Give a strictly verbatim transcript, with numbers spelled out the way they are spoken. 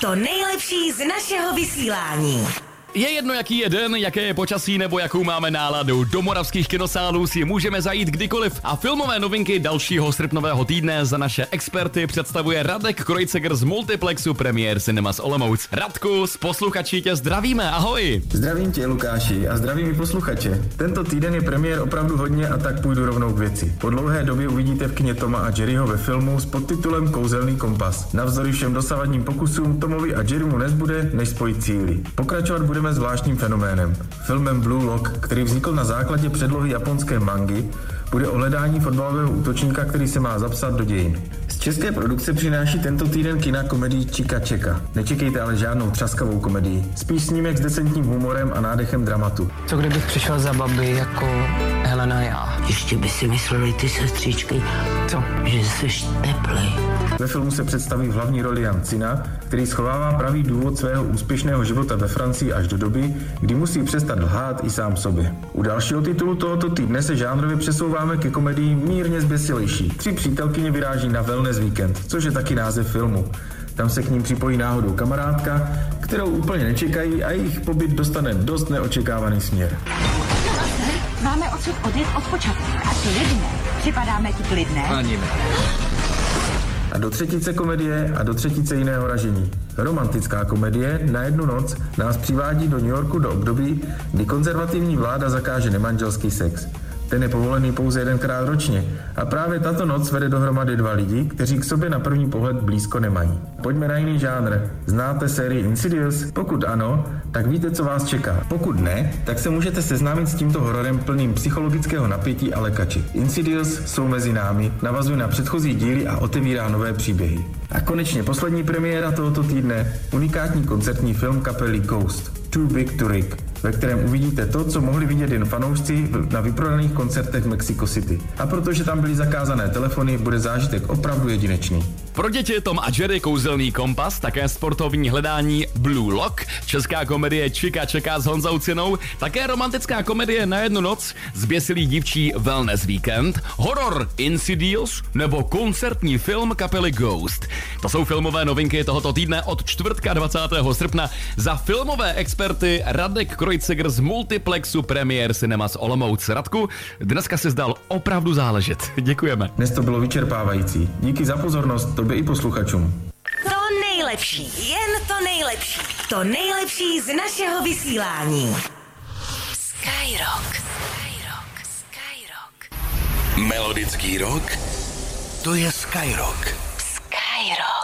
To nejlepší z našeho vysílání. Je jedno, jaký je den, jaké je počasí nebo jakou máme náladu. Do moravských kinosálů si můžeme zajít kdykoliv a filmové novinky dalšího srpnového týdne za naše experty představuje Radek Kreuziger z Multiplexu Premiér Cinemas Olomouc. Radku, s posluchači tě zdravíme, ahoj! Zdravím tě, Lukáši, a zdravím i posluchače. Tento týden je premiér opravdu hodně a tak půjdu rovnou k věci. Po dlouhé době uvidíte v kině Toma a Jerryho ve filmu s podtitulem Kouzelný kompas. Navzdory všem dosavadním pokusům Tomovi a Jerrymu nezbude, než spojit síly. Pokračovat bude zvláštním fenoménem. Filmem Blue Lock, který vznikl na základě předlohy japonské mangy, bude o hledání fotbalového útočníka, který se má zapsat do dějin. Z české produkce přináší tento týden kina komedii Čika Čeka. Nečekejte ale žádnou třaskavou komedii. Spíš snímek s decentním humorem a nádechem dramatu. Co kdybych přišel za babi jako Helena já? Ještě by si mysleli ty sestřičky, Co? že jsi teplej. Ve filmu se představí v hlavní roli Jan Cina, který schovává pravý důvod svého úspěšného života ve Francii až do doby, kdy musí přestat lhát i sám sobě. U dalšího titulu tohoto týdne se žánrově přesouváme ke komedii mírně zběsilejší. Tři přítelkyně vyráží na wellness víkend, což je taky název filmu. Tam se k ním připojí náhodou kamarádka, kterou úplně nečekají a jejich pobyt dostane dost neočekávaný směr. Máme odsud odjet od počátku. A klidné. Připadáme ti klidné? Ani ne. A do třetice komedie a do třetice jiného ražení. Romantická komedie Na jednu noc nás přivádí do New Yorku do období, kdy konzervativní vláda zakáže nemanželský sex. Ten je povolený pouze jedenkrát ročně a právě tato noc vede dohromady dva lidi, kteří k sobě na první pohled blízko nemají. Pojďme na jiný žánr. Znáte sérii Insidious? Pokud ano, tak víte, co vás čeká. Pokud ne, tak se můžete seznámit s tímto hororem plným psychologického napětí a lekači. Insidious jsou mezi námi, navazuje na předchozí díly a otevírá nové příběhy. A konečně poslední premiéra tohoto týdne, unikátní koncertní film kapely Ghost, Too Big to Rig, ve kterém uvidíte to, co mohli vidět jen fanoušci na vyprodaných koncertech v Mexico City. A protože tam byly zakázané telefony, bude zážitek opravdu jedinečný. Pro děti Tom a Jerry Kouzelný kompas, také sportovní hledání Blue Lock, česká komedie Čika Čeká s Honzou Cinou, také romantická komedie Na jednu noc, zběsilý dívčí wellness víkend, horor Insidious nebo koncertní film kapely Ghost. To jsou filmové novinky tohoto týdne od čtvrtka dvacátého srpna za filmové experty Radek Kreuziger z Multiplexu Premiér Cinemas Olomouc. Radku, dneska si zdal opravdu záležet. Děkujeme. Dnes to bylo vyčerpávající. Díky za pozornost tobě i posluchačům. To nejlepší, jen to nejlepší. To nejlepší z našeho vysílání. Skyrock. Skyrock. Skyrock. Melodický rock? To je Skyrock. Skyrock.